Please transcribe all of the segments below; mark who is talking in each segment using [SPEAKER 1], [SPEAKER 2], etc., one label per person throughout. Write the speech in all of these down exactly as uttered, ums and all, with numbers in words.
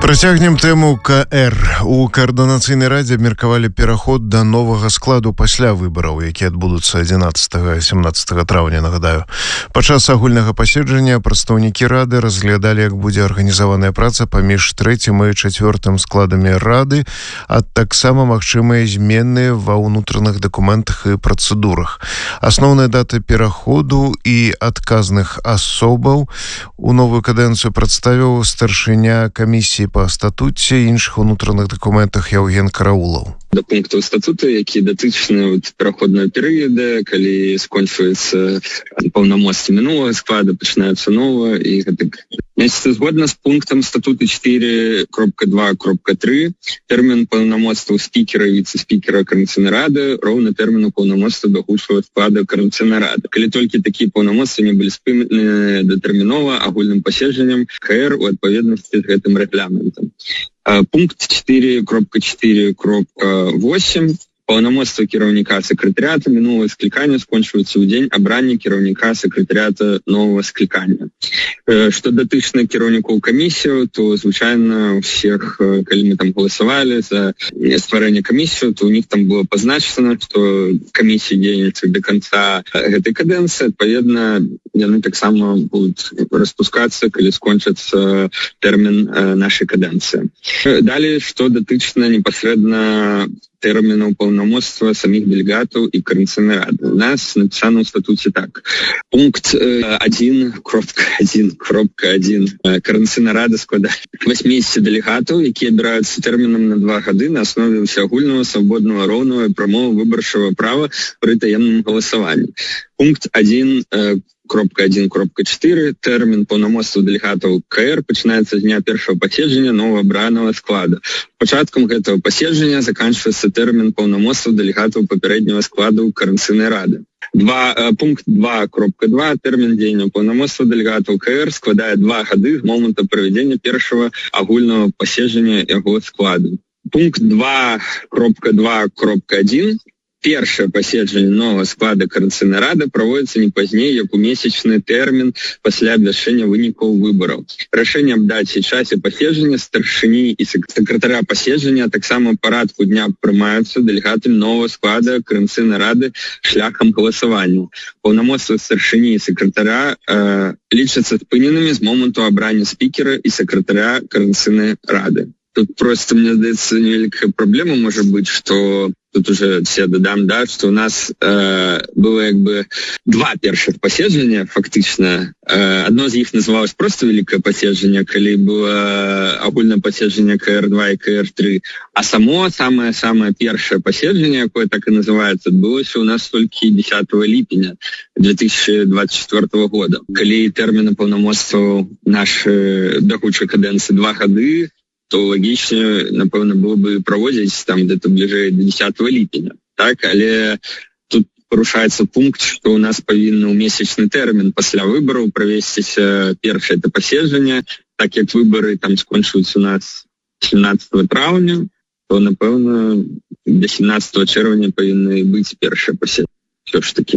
[SPEAKER 1] Працягнем тэму ка эр. У каардынацыйнай радзе абмеркавалі пераход да новага складу пасля выбараў, якія адбудуцца адзінаццатага і сямнаццатага траўня, нагадаю. Падчас агульнага паседжання прадстаўнікі рады разглядалі, як будзе арганізаваная праца паміж трэцім і чацвёртым складамі рады, а таксама магчымыя змены ва ўнутраных дакументах і працэдурах. Асноўныя даты пераходу і адказных асобаў у новую кадэнцыю прадставіў старшыня камісіі па статуце і іншых унутраных дакументах Яўген Караулаў.
[SPEAKER 2] До пунктаў статуту, які датычны пераходнага перыяда, калі скончваецца паўнамоцтвы мінулага склада, пачынаецца новае і гэтак. Значит, згодна з пунктам статуту чатыры кропка два кропка тры, тэрмін паўнамоцтваў спікера і віцэ-спікера Коордынацыйнай рады роўны тэрміну паўнамоцтва бягучага склада Коордынацыйнай рады. Калі толькі такія паўнамоцтвы не былі спынены датэрмінова агульным паседжаннем ка эр у адпаведнасці з гэтым рэгламентам. Пункт чатыры кропка чатыры кропка восемь. Паўнамоцтвы кіраўніка сакратарыята мінулага склікання скончваюцца ў дзень абрання кіраўніка сакратарыята новага склікання. Што датычна кіраўнікоў камісію, то звычайна ўсіх, калі мы там галасавалі за стварэнне камісію, то у них там было пазначана, што камісія дзейнічае да канца гэтай кадэнцыі, адпаведна, яны таксама будуць распускацца, калі скончыцца тэрмін нашай кадэнцыі. Далей, што датычна непасрэдна тэрмінаў паўнамоцтва самих дэлегатаў і Коордынацыйнай рады. У нас написано в статуте так. Пункт один кропка один кропка один. Коордынацыйная рада складае восемьдесят дэлегатаў, якія абіраюцца тэрмінам на два гады на аснове ўсеагульнага, свабоднага, роўнага і прамога выбарчага права пры таемным галасаванні. Пункт один кропка один кропка четыре. Тэрмін паўнамоцтва дэлегатаў ка эр пачынаецца з дня першага паседжання новаабранага склада. Пачаткам гэтага паседжання заканчваецца тэрмін паўнамоцтва дэлегатаў папярэдняга складу Коордынацыйнай рады. Два, пункт два кропка два. Тэрмін дзеяння паўнамоцтва дэлегатаў ка эр складае два гады з моманту правядзення першага агульнага паседжання яго складу. Пункт два кропка два кропка один. Першае паседжанне новага склада Коордынацыйнай рады праводзіцца не пазней, як у месячны тэрмін пасля абвяшчэння вынікаў выбараў. Рашэнне аб даце і часе паседжання старшыні і сакратара паседжання, а таксама парадку дня прымаюцца дэлегатамі новага склада Коордынацыйнай рады шляхам галасавання. Паўнамоцтвы старшыні і сакратара э, лічацца спыненымі з моманту абрання спікера і сакратара Коордынацыйнай рады. Тут просто, мне здаецца, невеликая проблема может быть, что тут уже все додам, да, что у нас э, было как бы два першых паседжання, фактично. Э, одно из них называлось просто великое паседжання, калі было агульное паседжання ка эр два и ка эр три. А само самое-самое першее паседжання, якое так и называется, отбылось у нас только десятого ліпеня две тысячи двадцать четвёртого года. Калі тэрміны паўнамоцтваў нашай бягучай кадэнцыі два гады, то логічна, напевно, було б проводити там где-то ближе до десятого ліпеня. Так, але тут порушається пункт, що у нас повинен у місячний термін після виборів провестися перше це паседжання, так як вибори там скончуються у нас сімнадцятого травня, то, напевно, до сімнадцятого червня повинні бути перше паседжання. Все ж таки.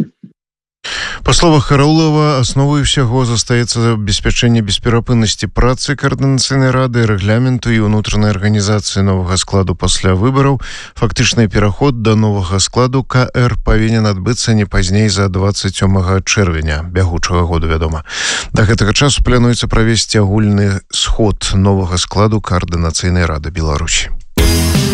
[SPEAKER 1] Па словах Караулава, асновай усяго застаецца забеспячэнне бесперапыннасці працы Коордынацыйнай рады, рэгламенту і ўнутранай арганізацыі новага складу пасля выбараў. Фактычны пераход да новага складу ка эр павінен адбыцца не пазней за двадцать сёмага чэрвеня бягучага году, вядома. Да гэтага часу плануецца правесці агульны сход новага складу Коордынацыйнай рады Беларусі.